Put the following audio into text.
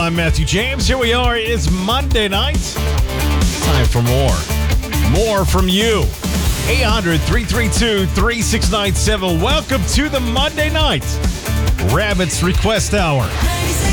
I'm Matthew James. Here we are. It's Monday night. Time for more. More from you. 800-332-3697. Welcome to the Monday night Rabbits Request Hour.